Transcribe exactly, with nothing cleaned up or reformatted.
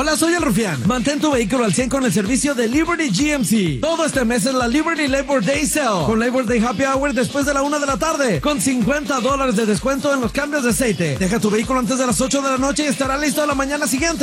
Hola, soy el Rufián. Mantén tu vehículo al cien con el servicio de Liberty G M C. Todo este mes es la Liberty Labor Day Sale, con Labor Day Happy Hour después de la una de la tarde, con cincuenta dólares de descuento en los cambios de aceite. Deja tu vehículo antes de las ocho de la noche y estará listo a la mañana siguiente.